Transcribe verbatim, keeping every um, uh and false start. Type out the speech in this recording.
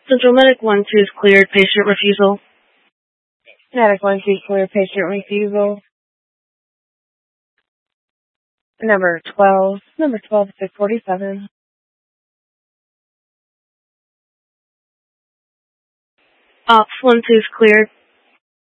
Central Medic one two is cleared. Patient refusal. Medic one two clear, patient refusal. Number twelve. Number twelve, six forty-seven. Ops one two is cleared.